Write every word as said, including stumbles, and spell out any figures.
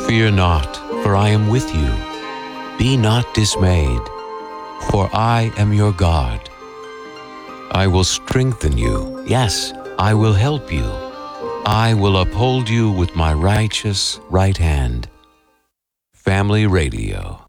Fear not, for I am with you. Be not dismayed, for I am your God. I will strengthen you. Yes, I will help you. I will uphold you with my righteous right hand. Family Radio.